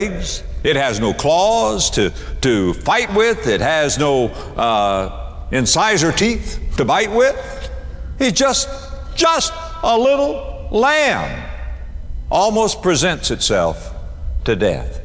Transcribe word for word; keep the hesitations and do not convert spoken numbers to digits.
It has no claws to, to fight with. It has no uh, incisor teeth to bite with. He's just, just a little lamb. Almost presents itself to death.